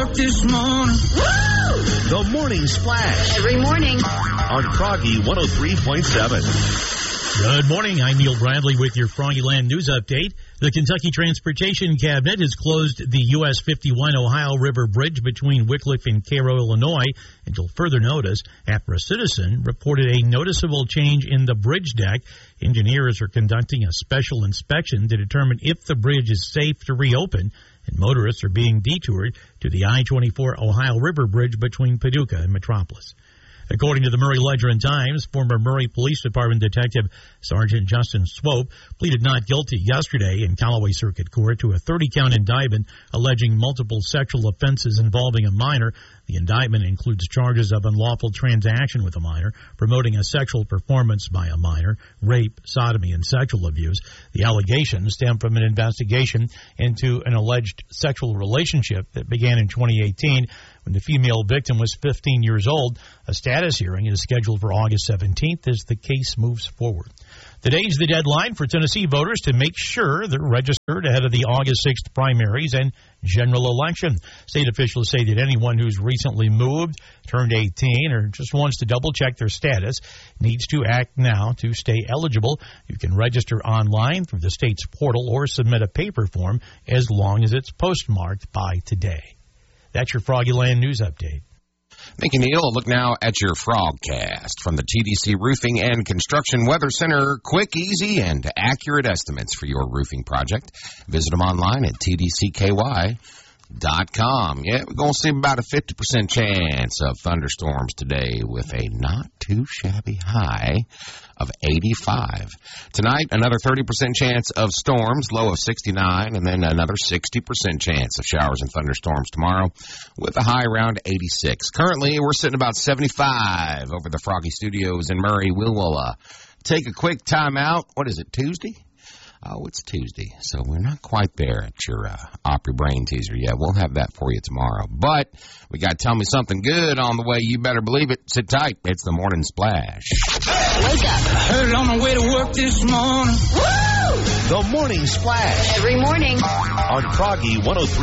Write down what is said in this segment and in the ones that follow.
work this morning. Woo! The Morning Splash. Every morning. On Froggy 103.7. Good morning. I'm Neil Bradley with your Froggyland News Update. The Kentucky Transportation Cabinet has closed the US 51 Ohio River Bridge between Wickliffe and Cairo, Illinois, until further notice after a citizen reported a noticeable change in the bridge deck. Engineers are conducting a special inspection to determine if the bridge is safe to reopen, and motorists are being detoured to the I-24 Ohio River Bridge between Paducah and Metropolis. According to the Murray Ledger and Times, former Murray Police Department Detective Sergeant Justin Swope pleaded not guilty yesterday in Callaway Circuit Court to a 30-count indictment alleging multiple sexual offenses involving a minor. The indictment includes charges of unlawful transaction with a minor, promoting a sexual performance by a minor, rape, sodomy, and sexual abuse. The allegations stem from an investigation into an alleged sexual relationship that began in 2018 when the female victim was 15 years old. A status hearing is scheduled for August 17th as the case moves forward. Today's the deadline for Tennessee voters to make sure they're registered ahead of the August 6th primaries and general election. State officials say that anyone who's recently moved, turned 18, or just wants to double-check their status needs to act now to stay eligible. You can register online through the state's portal or submit a paper form as long as it's postmarked by today. That's your Froggyland News Update. Thank you, Neil. A look now at your Frogcast from the TDC Roofing and Construction Weather Center. Quick, easy, and accurate estimates for your roofing project. Visit them online at tdcky.com. Yeah, we're going to see about a 50% chance of thunderstorms today with a not too shabby high of 85. Tonight, another 30% chance of storms, low of 69, and then another 60% chance of showers and thunderstorms tomorrow with a high around 86. Currently, we're sitting about 75 over the Froggy Studios in Murray. We'll take a quick time out. What is it, Tuesday? Oh, it's Tuesday, so we're not quite there at your Opry Brain Teaser yet. We'll have that for you tomorrow. But we got Tell Me Something Good on the way. You better believe it. Sit tight. It's the Morning Splash. Wake up. I heard it on my way to work this morning. Woo! The Morning Splash. Every morning. On Froggy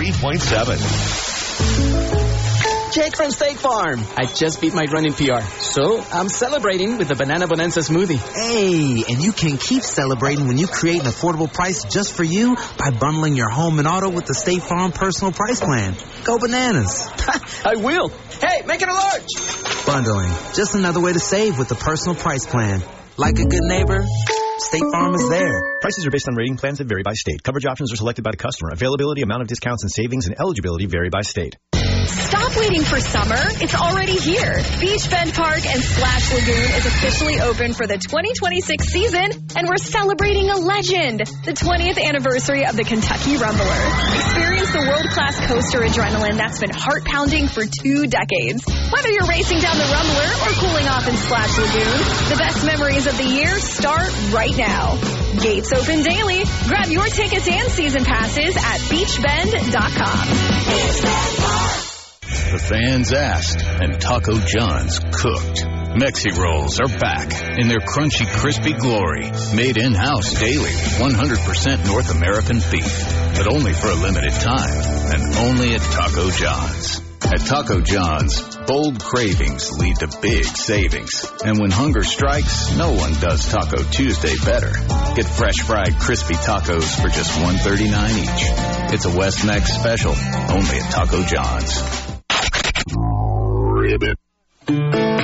103.7. Jake from State Farm. I just beat my running PR, so I'm celebrating with the Banana Bonanza smoothie. Hey, and you can keep celebrating when you create an affordable price just for you by bundling your home and auto with the State Farm Personal Price Plan. Go bananas. I will. Hey, make it a large. Bundling. Just another way to save with the Personal Price Plan. Like a good neighbor, State Farm is there. Prices are based on rating plans that vary by state. Coverage options are selected by the customer. Availability, amount of discounts and savings, and eligibility vary by state. Stop waiting for summer. It's already here. Beach Bend Park and Splash Lagoon is officially open for the 2026 season, and we're celebrating a legend, the 20th anniversary of the Kentucky Rumbler. Experience the world-class coaster adrenaline that's been heart-pounding for 2 decades. Whether you're racing down the Rumbler or cooling off in Splash Lagoon, the best memories of the year start right now. Gates open daily. Grab your tickets and season passes at beachbend.com. Beach Bend Park. The fans asked, and Taco John's cooked. Mexi Rolls are back in their crunchy, crispy glory. Made in-house daily, 100% North American beef. But only for a limited time, and only at Taco John's. At Taco John's, bold cravings lead to big savings. And when hunger strikes, no one does Taco Tuesday better. Get fresh fried crispy tacos for just $1.39 each. It's a West Mex special, only at Taco John's. Ribbit.